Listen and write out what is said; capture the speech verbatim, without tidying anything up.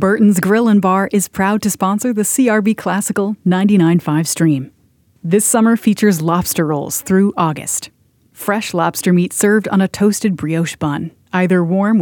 Burton's Grill and Bar is proud to sponsor the C R B Classical ninety-nine point five stream. This summer features lobster rolls through August. Fresh lobster meat served on a toasted brioche bun, either warm with